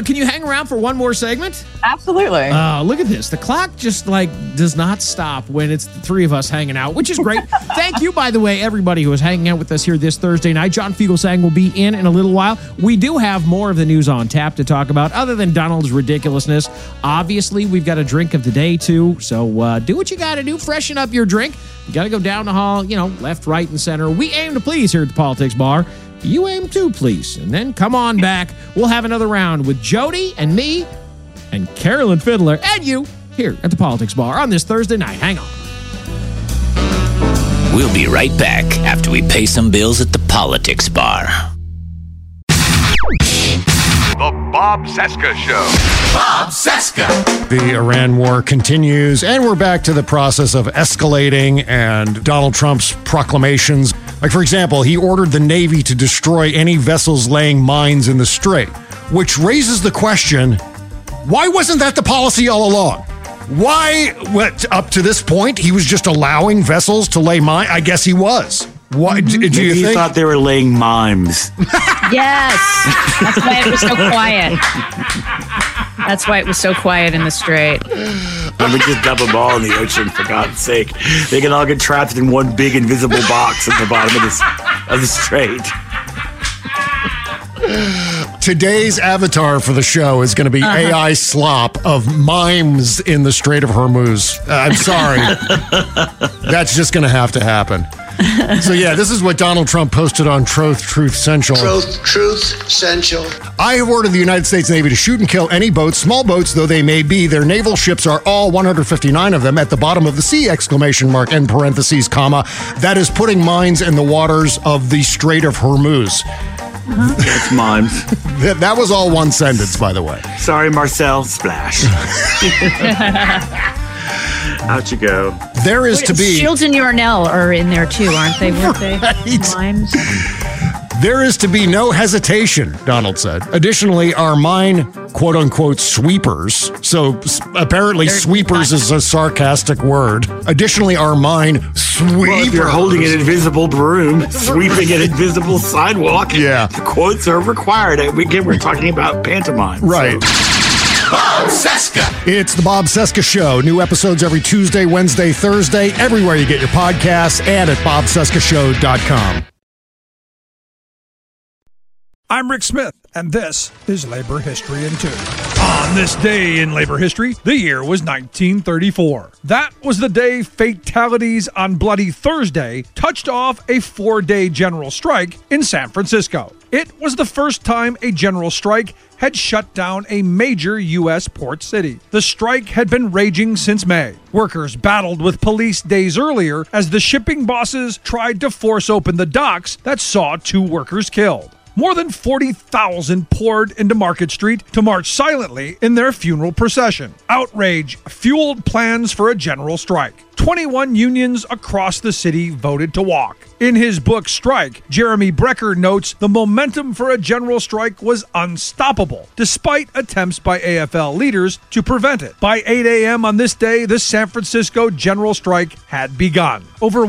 Can you hang around for one more segment? Absolutely. Look at this. The clock just does not stop when it's the three of us hanging out, which is great. Thank you, by the way, everybody who is hanging out with us here this Thursday night. John Fugelsang will be in a little while. We do have more of the news on tap to talk about other than Donald's ridiculousness. Obviously, we've got a drink of the day, too. So do what you got to do. Freshen up your drink. You got to go down the hall, left, right, and center. We aim to please here at the Politics Bar. You aim to, please. And then come on back. We'll have another round with Jody and me and Carolyn Fiddler and you here at the Politics Bar on this Thursday night. Hang on. We'll be right back after we pay some bills at the Politics Bar. The Bob Cesca Show. Bob Cesca. The Iran war continues, and we're back to the process of escalating and Donald Trump's proclamations. Like, for example, he ordered the Navy to destroy any vessels laying mines in the Strait, which raises the question, why wasn't that the policy all along? Why, up to this point, he was just allowing vessels to lay mines? I guess he was. Why, do you think? Thought they were laying mimes. Yes. That's why it was so quiet. That's why it was so quiet in the Strait. Let me just dump them all in the ocean, for God's sake. They can all get trapped in one big invisible box at the bottom of the Strait. Today's avatar for the show is going to be AI slop of mimes in the Strait of Hormuz. I'm sorry. That's just going to have to happen. So, yeah, this is what Donald Trump posted on Truth Central. Truth Central. I have ordered the United States Navy to shoot and kill any boats, small boats though they may be. Their naval ships are all 159 of them at the bottom of the sea, ! End parentheses, comma. That is putting mines in the waters of the Strait of Hormuz. That's mimes. That was all one sentence, by the way. Sorry, Marcel. Splash. Out you go. There is to be... Shields and Yarnell are in there too, aren't they? Weren't they? Mimes. There is to be no hesitation, Donald said. Additionally, our mine, quote-unquote, sweepers. So apparently sweepers is a sarcastic word. Additionally, our mine sweepers. Well, if you're holding an invisible broom, sweeping an invisible sidewalk, yeah, the quotes are required. Again, we're talking about pantomime. Right. So. Bob Cesca. It's the Bob Cesca Show. New episodes every Tuesday, Wednesday, Thursday, everywhere you get your podcasts, and at bobcescashow.com. I'm Rick Smith, and this is Labor History in 2. On this day in labor history, the year was 1934. That was the day fatalities on Bloody Thursday touched off a 4-day general strike in San Francisco. It was the first time a general strike had shut down a major U.S. port city. The strike had been raging since May. Workers battled with police days earlier as the shipping bosses tried to force open the docks that saw 2 workers killed. More than 40,000 poured into Market Street to march silently in their funeral procession. Outrage fueled plans for a general strike. 21 unions across the city voted to walk. In his book, Strike, Jeremy Brecker notes the momentum for a general strike was unstoppable, despite attempts by AFL leaders to prevent it. By 8 a.m. on this day, the San Francisco general strike had begun. Over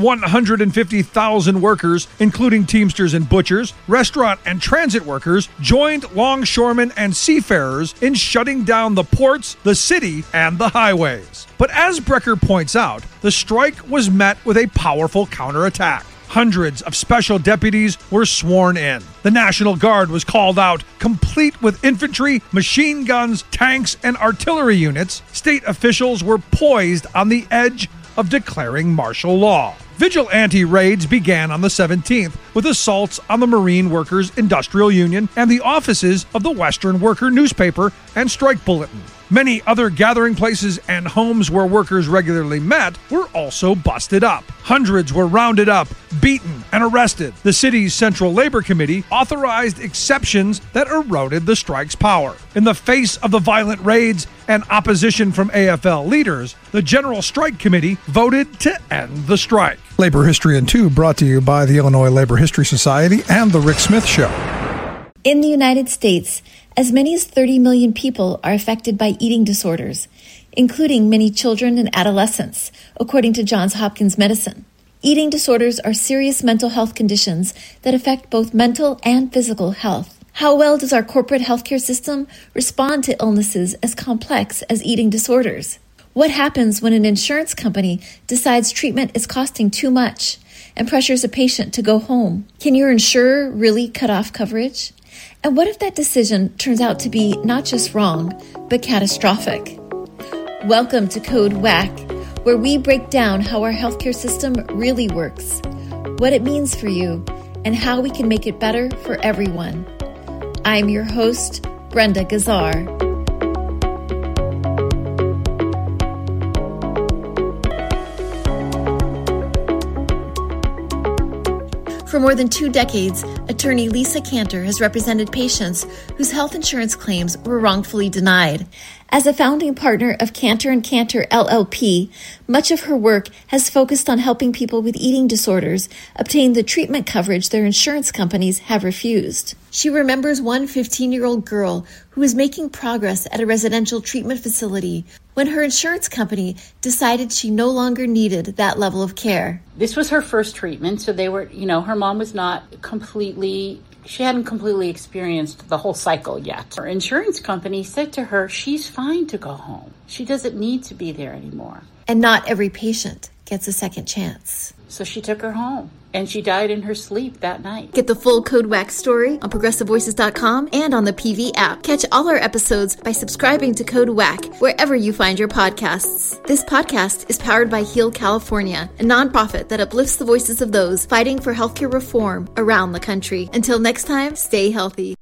150,000 workers, including Teamsters and butchers, restaurant and transit workers, joined longshoremen and seafarers in shutting down the ports, the city, and the highways. But as Brecker points out, the strike was met with a powerful counterattack. Hundreds of special deputies were sworn in. The National Guard was called out, complete with infantry, machine guns, tanks, and artillery units. State officials were poised on the edge of declaring martial law. Vigilante raids began on the 17th with assaults on the Marine Workers Industrial Union and the offices of the Western Worker newspaper and strike bulletin. Many other gathering places and homes where workers regularly met were also busted up. Hundreds were rounded up, beaten, and arrested. The city's Central Labor Committee authorized exceptions that eroded the strike's power. In the face of the violent raids and opposition from AFL leaders, the General Strike Committee voted to end the strike. Labor History in 2 brought to you by the Illinois Labor History Society and The Rick Smith Show. In the United States, as many as 30 million people are affected by eating disorders, including many children and adolescents, according to Johns Hopkins Medicine. Eating disorders are serious mental health conditions that affect both mental and physical health. How well does our corporate healthcare system respond to illnesses as complex as eating disorders? What happens when an insurance company decides treatment is costing too much and pressures a patient to go home? Can your insurer really cut off coverage? And what if that decision turns out to be not just wrong, but catastrophic? Welcome to Code WACK, where we break down how our healthcare system really works, what it means for you, and how we can make it better for everyone. I'm your host, Brenda Gazzar. For more than 2 decades, attorney Lisa Cantor has represented patients whose health insurance claims were wrongfully denied. As a founding partner of Cantor & Cantor LLP, much of her work has focused on helping people with eating disorders obtain the treatment coverage their insurance companies have refused. She remembers one 15-year-old girl who was making progress at a residential treatment facility when her insurance company decided she no longer needed that level of care. This was her first treatment, so they were, her mom was not she hadn't completely experienced the whole cycle yet. Her insurance company said to her, she's fine to go home. She doesn't need to be there anymore. And not every patient gets a second chance. So she took her home, and she died in her sleep that night. Get the full Code WACK story on ProgressiveVoices.com and on the PV app. Catch all our episodes by subscribing to Code WACK wherever you find your podcasts. This podcast is powered by Heal California, a nonprofit that uplifts the voices of those fighting for healthcare reform around the country. Until next time, stay healthy.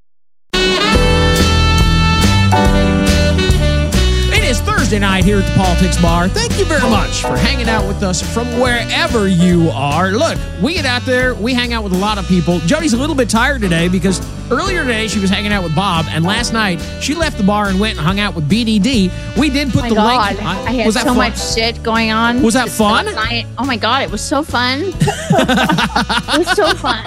It's Thursday night here at the Politics Bar. Thank you very much for hanging out with us from wherever you are. Look, we get out there, we hang out with a lot of people. Jody's a little bit tired today because earlier today she was hanging out with Bob, and last night she left the bar and went and hung out with BDD. We did put the link. I had so much shit going on. Was that fun? Oh my God, it was so fun. It was so fun.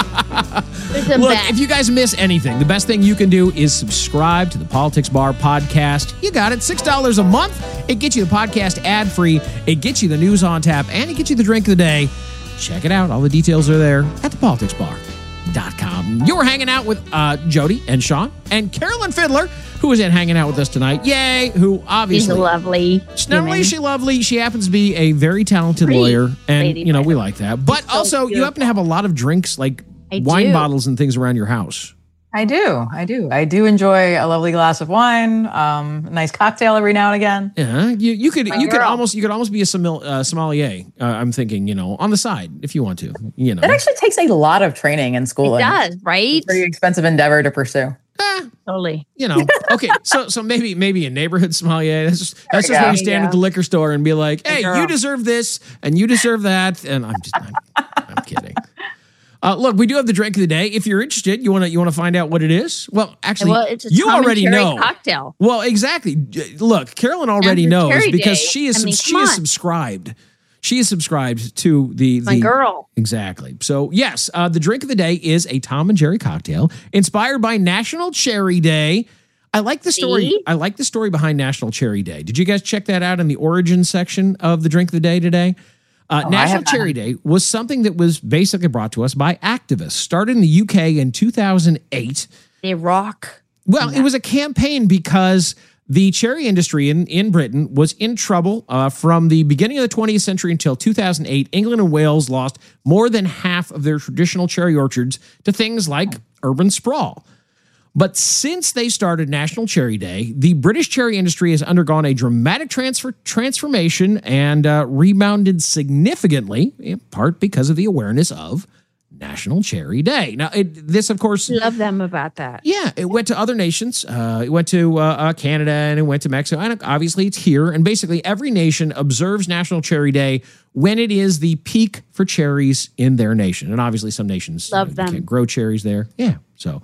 Look, if you guys miss anything, the best thing you can do is subscribe to the Politics Bar podcast. You got it. $6 a month. It gets you the podcast ad-free. It gets you the news on tap, and it gets you the drink of the day. Check it out. All the details are there at thepoliticsbar.com. You're hanging out with Jody and Sean and Carolyn Fiddler, who is hanging out with us tonight. Yay! Who obviously... She's lovely. Not only is she lovely, she happens to be a very talented lawyer, and we like that. But also, you happen to have a lot of drinks, like wine bottles and things around your house. I do. I do enjoy a lovely glass of wine, a nice cocktail every now and again. Yeah, you could almost be a sommelier. I'm thinking, on the side if you want to. That actually takes a lot of training and schooling. It does, right? It's a pretty expensive endeavor to pursue. Totally. Okay. So maybe a neighborhood sommelier. That's just where you stand at the liquor store and be like, hey, you deserve this and you deserve that. And I'm kidding. Look, we do have the drink of the day. If you're interested, you want to find out what it is. Well, actually, it's a you already know. Cocktail. Well, exactly. Look, Carolyn already knows because she is subscribed. She is subscribed to the my girl. Exactly. So yes, the drink of the day is a Tom and Jerry cocktail inspired by National Cherry Day. I like the story. I like the story behind National Cherry Day. Did you guys check that out in the origin section of the drink of the day today? National Cherry Day was something that was basically brought to us by activists. Started in the UK in 2008. They rock. Well, it was a campaign because the cherry industry in Britain was in trouble from the beginning of the 20th century until 2008. England and Wales lost more than half of their traditional cherry orchards to things like urban sprawl. But since they started National Cherry Day, the British cherry industry has undergone a dramatic transformation and rebounded significantly, in part because of the awareness of National Cherry Day. Now, this, of course... Love them about that. Yeah, it went to other nations. It went to Canada, and it went to Mexico. And obviously, it's here. And basically, every nation observes National Cherry Day when it is the peak for cherries in their nation. And obviously, some nations can't grow cherries there. Yeah, so...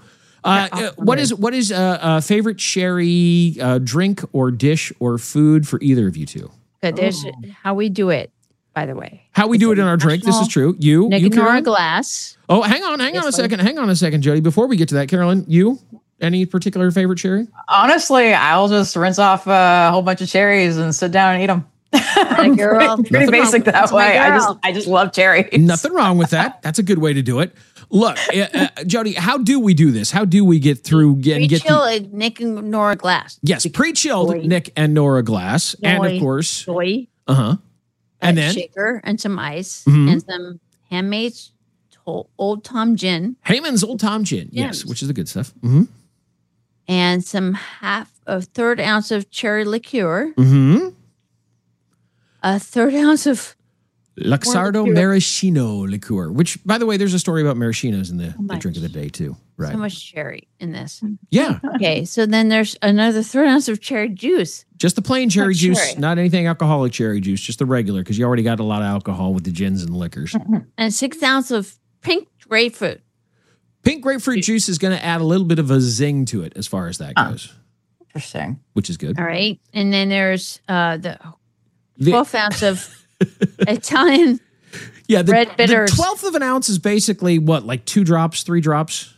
what is a favorite cherry drink or dish or food for either of you two? How we do it, by the way. How we do it in our drink. This is true. You Nora glass. Oh, hang on a second, Jody. Before we get to that, Carolyn, you any particular favorite cherry? Honestly, I'll just rinse off a whole bunch of cherries and sit down and eat them. Girl. Pretty basic that way. girl. I just love cherries. Nothing wrong with that. That's a good way to do it. Look, Jody, how do we do this? How do we get through get Pre-chill Nick and Nora Glass. Yes, pre-chilled Nick and Nora Glass, and of course, soy. And then shaker and some ice Mhm. and some handmade Old Tom gin Heyman's Old Tom Gin. Yes, which is the good stuff. Mm-hmm. and some third ounce of cherry liqueur, Mm-hmm. a third ounce of Luxardo liqueur. Maraschino liqueur, which, by the way, there's a story about maraschinos in the my drink of the day too. Right? so much cherry in this. Yeah. Okay, so then there's another third ounce of cherry juice. Just the plain cherry Not juice, cherry. not anything alcoholic cherry juice, just the regular, because you already got a lot of alcohol with the gins and liquors. And 6 ounce of pink grapefruit. Pink grapefruit juice is going to add a little bit of a zing to it as far as that goes. Interesting. Which is good. All right. And then there's the 12th ounce of Italian Yeah, red bitters. The 12th of an ounce is basically what, like 2 drops, 3 drops?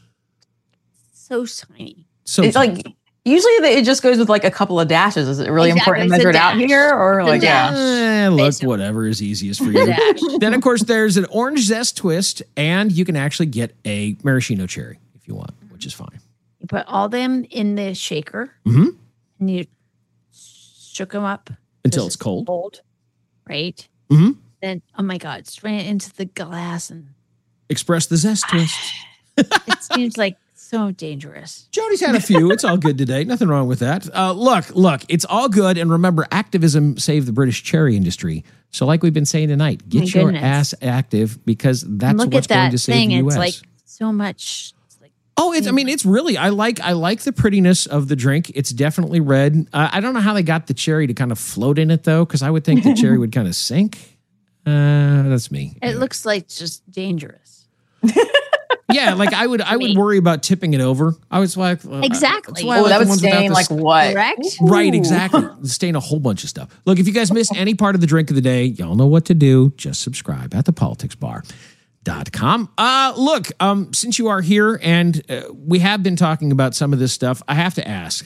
So tiny. So It's like usually it just goes with like a couple of dashes. Is it really Exactly, important to it's a measure it out dash. here, or It's a like dash. look, whatever is easiest for you. Then, of course, there's an orange zest twist, and you can actually get a maraschino cherry if you want, which is fine. You put all them in the shaker Mm-hmm. and you shook them up Until it's cold. cold, right? Mm-hmm. Then, oh my God, strain it into the glass, and Express the zest twist. it seems like so dangerous. Jody's had a few. It's all good today. Nothing wrong with that. Look, it's all good. And remember, activism saved the British cherry industry. So like we've been saying tonight, get My your goodness. ass active because that's Look what's at going that to save thing. the U.S. It's like so much. Oh, it's really, I like the prettiness of the drink. It's definitely red. I don't know how they got the cherry to kind of float in it though, because I would think the cherry would kind of sink. That's me. It looks like just dangerous. Yeah, like I would worry about tipping it over. I was like, Exactly. that's why I like that the would ones without stain the like what? Correct? Right, exactly. Stain a whole bunch of stuff. Look, if you guys missed any part of the drink of the day, y'all know what to do. Just subscribe at thepoliticsbar.com. Look, since you are here and we have been talking about some of this stuff, I have to ask,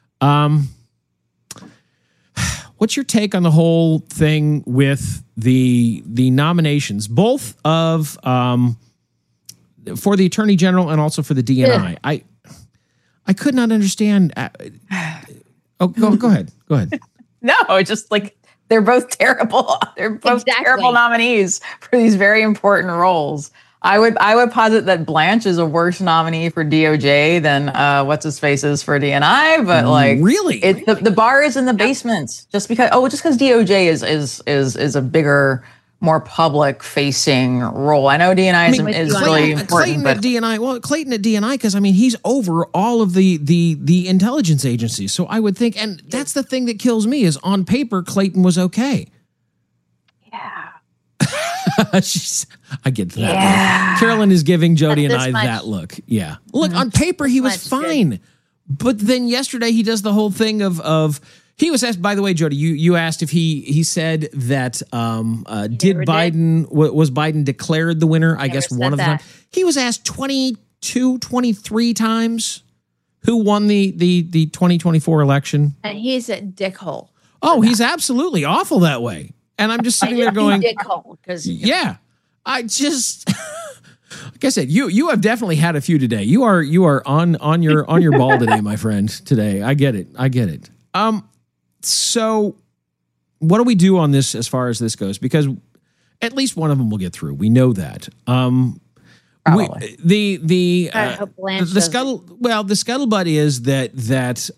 what's your take on the whole thing with the nominations, both of for the Attorney General and also for the DNI? I could not understand. Go ahead. Go ahead. No, it's just like they're both terrible. They're both Exactly. terrible nominees for these very important roles. I would posit that Blanche is a worse nominee for DOJ than what's his face is for DNI. But like, really, the bar is in the basement. Just because DOJ is a bigger, more public facing role. I know DNI is really important, Clayton but at DNI. Well, Clayton at DNI, because I mean he's over all of the intelligence agencies. So I would think, and that's the thing that kills me is on paper Clayton was okay. I get that. Yeah. Carolyn is giving Jody and Not I this much. that look. Yeah. Look, on paper, he was Much fine. But then yesterday he does the whole thing of he was asked, by the way, Jody, you asked if he said that did Biden, was Biden declared the winner? I guess one of them. He was asked 23 times who won the 2024 election. And he's a dickhole. Oh, he's absolutely awful that way. And I'm just sitting there going, dickhole, because yeah, I just, like I said, you have definitely had a few today. You are on your ball today, my friend. Today, I get it. So what do we do on this as far as this goes? Because at least one of them will get through. We know that. The scuttlebutt is that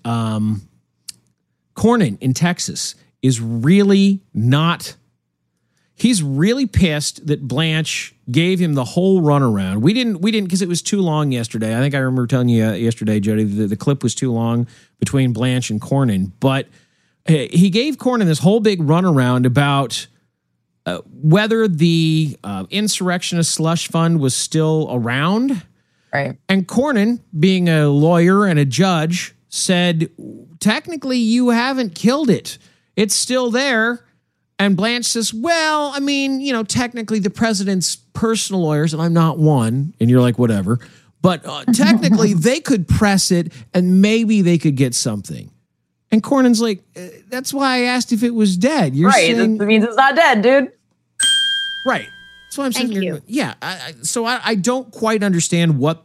Cornyn in Texas is really not. He's really pissed that Blanche gave him the whole runaround. We didn't because it was too long yesterday. I think I remember telling you yesterday, Jody, the clip was too long between Blanche and Cornyn. But he gave Cornyn this whole big runaround about whether the insurrectionist slush fund was still around. Right. And Cornyn, being a lawyer and a judge, said, technically, you haven't killed it. It's still there. And Blanche says, well, I mean, technically the president's personal lawyers, and I'm not one, and you're like, whatever. But technically they could press it and maybe they could get something. And Cornyn's like, that's why I asked if it was dead. You're right. saying, That means it's not dead, dude. Right. That's why I'm saying. Thank you. Yeah. So I don't quite understand what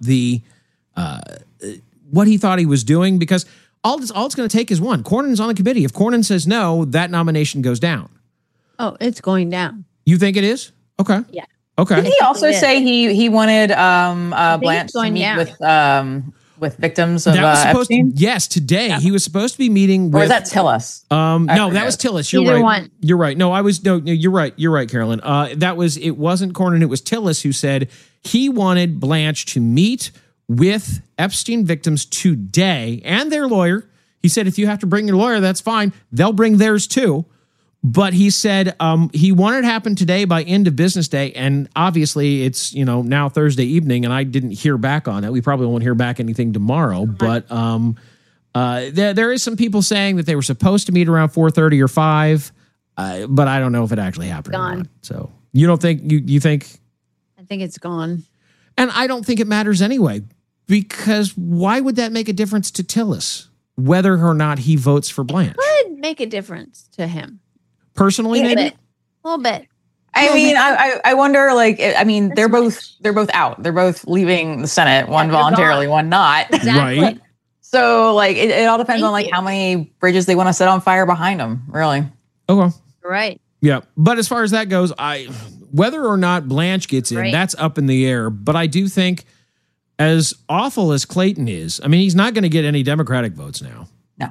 what he thought he was doing, because all it's going to take is one. Cornyn's on the committee. If Cornyn says no, that nomination goes down. Oh, it's going down. You think it is? Okay. Yeah. Okay. Didn't he also say he wanted Blanche to going meet down. with victims of That was supposed Epstein? yes, today. He was supposed to be meeting with. Or is that Tillis? No, that was Tillis. You're Either right. one. You're right. No, you're right. You're right, Carolyn. It wasn't Cornyn, it was Tillis who said he wanted Blanche to meet with Epstein victims today and their lawyer. He said, if you have to bring your lawyer, that's fine. They'll bring theirs too. But he said he wanted it to happen today by end of business day. And obviously it's, now Thursday evening, and I didn't hear back on it. We probably won't hear back anything tomorrow. But there is some people saying that they were supposed to meet around 4:30 or 5. But I don't know if it actually happened or not. So you don't think, you think? I think it's gone. And I don't think it matters anyway, because why would that make a difference to Tillis, whether or not he votes for Blanche? It would make a difference to him. Personally, A maybe? little bit. I mean, I wonder. They're both out. They're both leaving the Senate. One voluntarily, one not. Exactly. Right. So, it all depends on how many bridges they want to set on fire behind them. Really. Okay. Right. Yeah. But as far as that goes, whether or not Blanche gets in, Right. that's up in the air. But I do think, as awful as Clayton is, I mean, he's not going to get any Democratic votes now.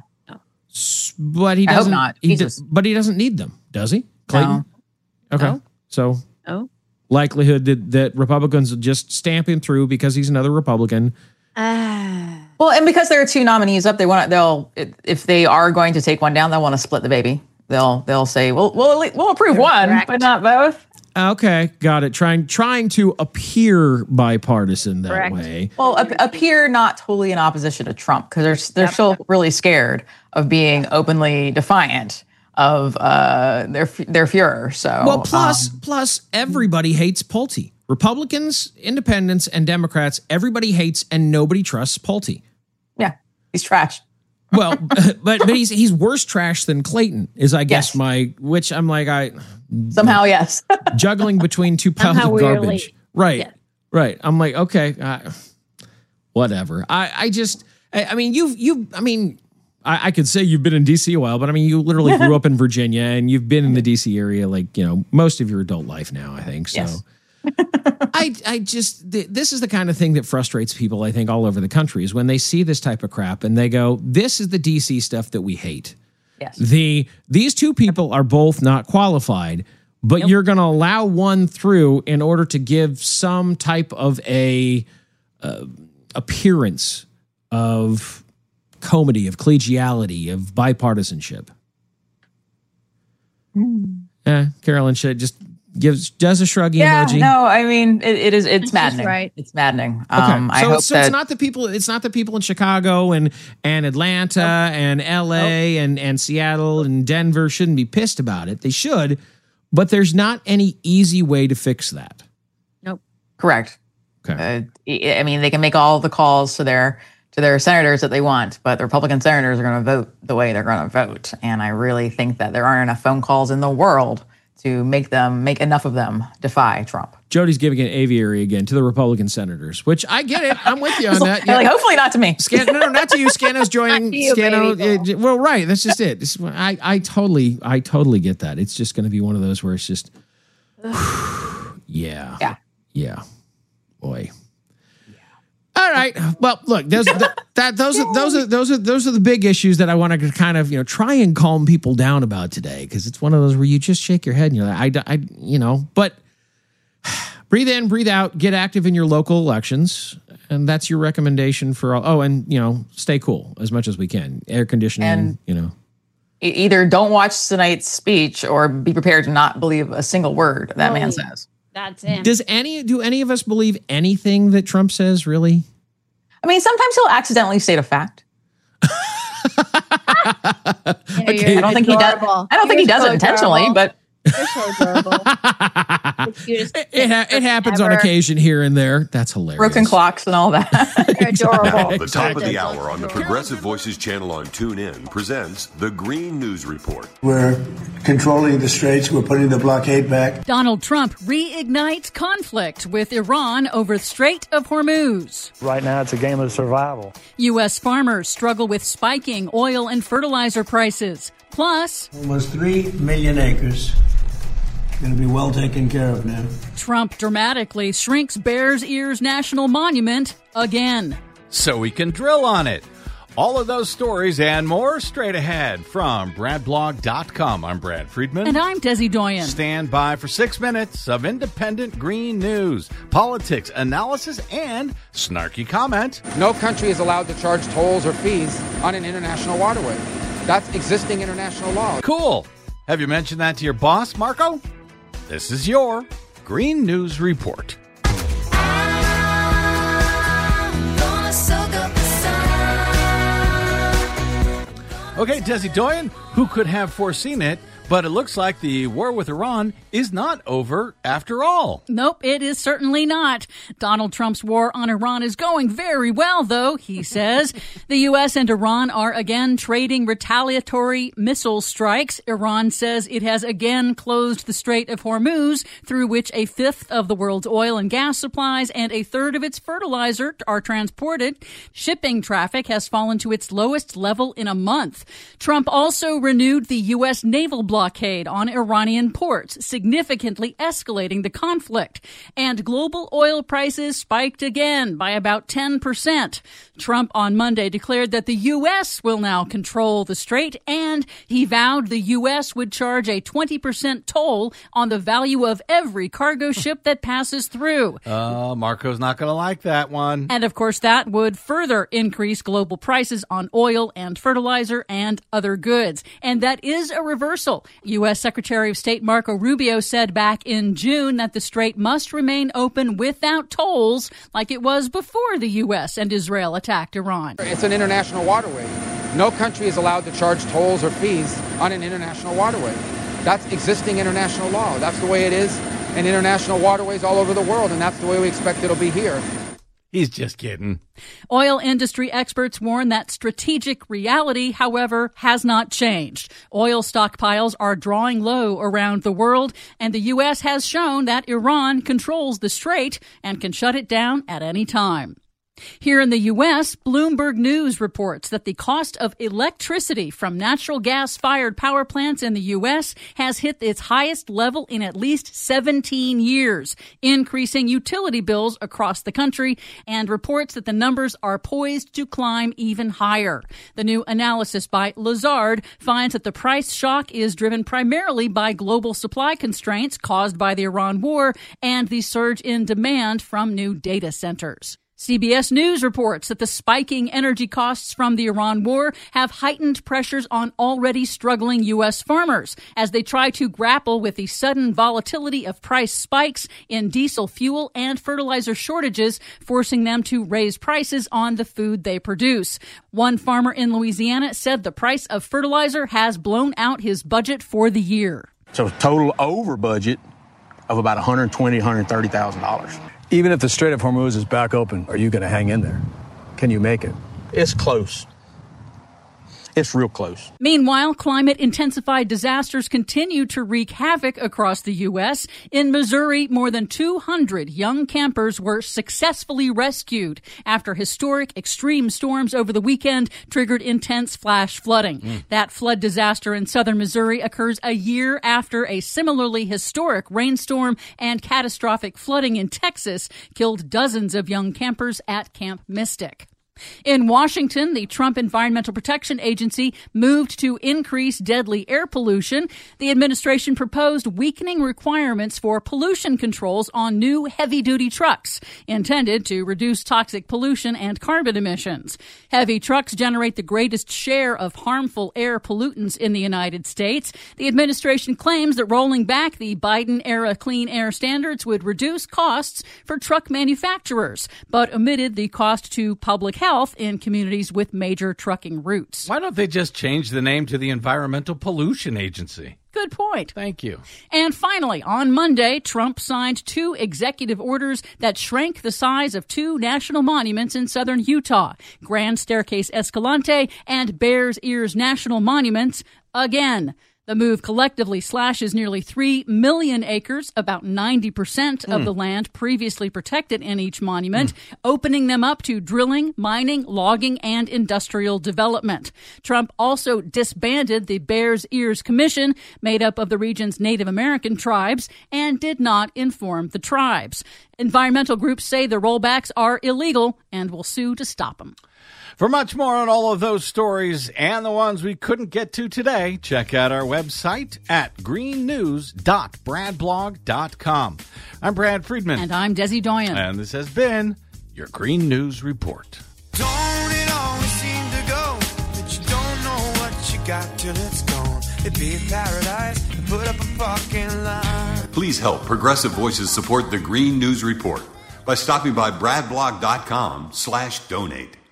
But he I hope doesn't. not. But he doesn't need them, does he, Clayton? No. Okay. No. So Oh. likelihood that Republicans will just stamp him through because he's another Republican. Well, and because there are two nominees up, if they are going to take one down, they'll want to split the baby. They'll say, we'll approve one, Correct. but not both. Okay, got it. Trying to appear bipartisan that Correct. way. Well, appear not totally in opposition to Trump, because they're still really scared of being openly defiant of their furor. So Well, plus everybody hates Pulte. Republicans, independents, and Democrats, everybody hates and nobody trusts Pulte. yeah, he's trash. Well, but he's worse trash than Clayton is, I guess, Yes. which I'm like, Somehow, yes. juggling between two piles Somehow of garbage. weirdly. Right. Yeah. Right. I'm like, okay, whatever. I could say you've been in DC a while, but I mean, you literally grew up in Virginia and you've been in the DC area, most of your adult life now, I think. So Yes. this is the kind of thing that frustrates people, I think, all over the country, is when they see this type of crap and they go, this is the DC stuff that we hate. Yes. These two people are both not qualified, but you're going to allow one through in order to give some type of a appearance of comity, of collegiality, of bipartisanship. Carolyn should just does a shruggy emoji. No, I mean it's maddening. right. It's maddening. Okay. I hope so that it's not the people. It's not the people in Chicago and Atlanta and LA and Seattle and Denver shouldn't be pissed about it. They should, but there's not any easy way to fix that. Nope. correct. Okay. I mean, they can make all the calls to their senators that they want, but the Republican senators are going to vote the way they're going to vote. And I really think that there aren't enough phone calls in the world to make enough of them defy Trump. Jody's giving an aviary again to the Republican senators, which I get it. I'm with you on that. Like, hopefully not to me. No, not to you. Scano's joining. Not to you, baby. Well, right. That's just it. I totally get that. It's just going to be one of those where it's just, yeah. Boy. All right. Well, look, those are the big issues that I want to kind of, try and calm people down about today, because it's one of those where you just shake your head and you're like, but breathe in, breathe out, get active in your local elections, and that's your recommendation for all. Oh, and stay cool as much as we can. Air conditioning, Either don't watch tonight's speech or be prepared to not believe a single word that man says. That's it. Do any of us believe anything that Trump says, really? I mean, sometimes he'll accidentally state a fact. I don't think he does. I don't think he does it intentionally, but They're so adorable. The cutest It happens on ever. occasion here and there. That's hilarious. Broken clocks and all that. They're adorable. The top of the hour on the Progressive Voices channel on TuneIn presents the Green News Report. We're controlling the straits. We're putting the blockade back. Donald Trump reignites conflict with Iran over Strait of Hormuz. Right now, it's a game of survival. U.S. farmers struggle with spiking oil and fertilizer prices. Plus, Almost 3 million acres going to be well taken care of now. Trump dramatically shrinks Bears Ears National Monument again. So we can drill on it. All of those stories and more straight ahead from BradBlog.com. I'm Brad Friedman. And I'm Desi Doyen. Stand by for 6 minutes of independent green news, politics, analysis, and snarky comment. No country is allowed to charge tolls or fees on an international waterway. That's existing international law. Cool. Have you mentioned that to your boss, Marco? This is your Green News Report. Okay, Desi Doyen, who could have foreseen it? But it looks like the war with Iran is not over after all. Nope, it is certainly not. Donald Trump's war on Iran is going very well, though, he says. The U.S. and Iran are again trading retaliatory missile strikes. Iran says it has again closed the Strait of Hormuz, through which a fifth of the world's oil and gas supplies and a third of its fertilizer are transported. Shipping traffic has fallen to its lowest level in a month. Trump also renewed the U.S. naval blockade on Iranian ports, significantly escalating the conflict. And global oil prices spiked again by about 10%. Trump on Monday declared that the U.S. will now control the strait, and he vowed the U.S. would charge a 20% toll on the value of every cargo ship that passes through. Marco's not going to like that one. And of course, that would further increase global prices on oil and fertilizer and other goods. And that is a reversal. U.S. Secretary of State Marco Rubio said back in June that the strait must remain open without tolls like it was before the U.S. and Israel attacked Iran. It's an international waterway. No country is allowed to charge tolls or fees on an international waterway. That's existing international law. That's the way it is in international waterways all over the world, and that's the way we expect it'll be here. He's just kidding. Oil industry experts warn that strategic reality, however, has not changed. Oil stockpiles are drawing low around the world, and the U.S. has shown that Iran controls the strait and can shut it down at any time. Here in the U.S., Bloomberg News reports that the cost of electricity from natural gas-fired power plants in the U.S. has hit its highest level in at least 17 years, increasing utility bills across the country, and reports that the numbers are poised to climb even higher. The new analysis by Lazard finds that the price shock is driven primarily by global supply constraints caused by the Iran war and the surge in demand from new data centers. CBS News reports that the spiking energy costs from the Iran war have heightened pressures on already struggling U.S. farmers as they try to grapple with the sudden volatility of price spikes in diesel fuel and fertilizer shortages, forcing them to raise prices on the food they produce. One farmer in Louisiana said the price of fertilizer has blown out his budget for the year. So total over budget of about $120,000, $130,000. Even if the Strait of Hormuz is back open, are you going to hang in there? Can you make it? It's close. It's real close. Meanwhile, climate-intensified disasters continue to wreak havoc across the U.S. In Missouri, more than 200 young campers were successfully rescued after historic extreme storms over the weekend triggered intense flash flooding. That flood disaster in southern Missouri occurs a year after a similarly historic rainstorm and catastrophic flooding in Texas killed dozens of young campers at Camp Mystic. In Washington, the Trump Environmental Protection Agency moved to increase deadly air pollution. The administration proposed weakening requirements for pollution controls on new heavy-duty trucks, intended to reduce toxic pollution and carbon emissions. Heavy trucks generate the greatest share of harmful air pollutants in the United States. The administration claims that rolling back the Biden-era clean air standards would reduce costs for truck manufacturers, but omitted the cost to public health in communities with major trucking routes. Why don't they just change the name to the Environmental Pollution Agency? Good point. Thank you. And finally, on Monday, Trump signed 2 executive orders that shrank the size of 2 national monuments in southern Utah, Grand Staircase Escalante and Bears Ears National Monuments, again. The move collectively slashes nearly 3 million acres, about 90% of the land previously protected in each monument, opening them up to drilling, mining, logging, and industrial development. Trump also disbanded the Bears Ears Commission, made up of the region's Native American tribes, and did not inform the tribes. Environmental groups say the rollbacks are illegal and will sue to stop them. For much more on all of those stories and the ones we couldn't get to today, check out our website at greennews.bradblog.com. I'm Brad Friedman. And I'm Desi Doyen. And this has been your Green News Report. Don't it always seem to go that you don't know what you got till it's gone? It'd be a paradise to put up a fucking line. Please help Progressive Voices support the Green News Report by stopping by bradblog.com/donate.